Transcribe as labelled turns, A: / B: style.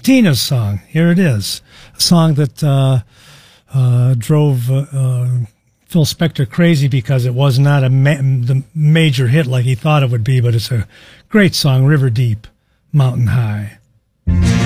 A: Tina's song. Here it is. A song that drove Phil Spector crazy because it was not the major hit like he thought it would be, but it's a great song, River Deep, Mountain High.